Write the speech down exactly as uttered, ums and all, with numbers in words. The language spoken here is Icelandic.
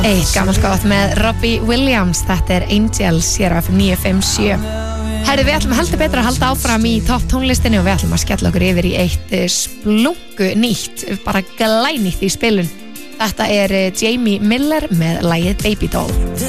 Eitt gamalt gott með Robbie Williams. Þetta er Angels hér á F M níu fimm sjö. Herðu, við ætlum heldur betra að halda áfram í topp tónlistinni og við ætlum að skella okkur yfir í eitt splungu nýtt, bara glænýtt í spilun. Þetta er Jamie Miller með lagið Baby Doll.